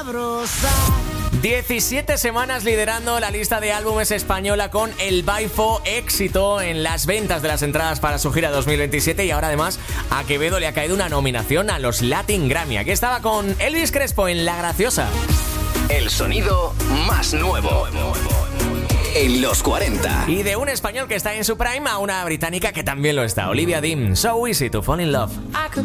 17 semanas liderando la lista de álbumes española con El Baifo, éxito en las ventas de las entradas para su gira 2027 y ahora además a Quevedo le ha caído una nominación a los Latin Grammy. Aquí estaba con Elvis Crespo en La Graciosa. El sonido más nuevo en los 40. Y de un español que está en su prime a una británica que también lo está, Olivia Dean, So Easy to Fall in Love. I could